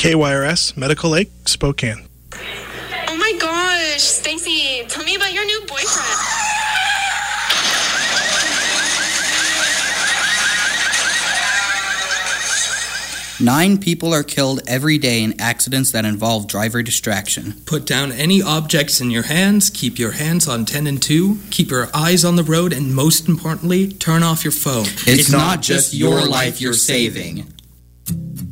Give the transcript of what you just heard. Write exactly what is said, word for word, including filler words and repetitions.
K Y R S, Medical Lake, Spokane. Oh my gosh, Stacy, tell me about your new boyfriend. Nine people are killed every day in accidents that involve driver distraction. Put down any objects in your hands, keep your hands on ten and two, keep your eyes on the road, and most importantly, turn off your phone. It's, it's not just your life you're saving.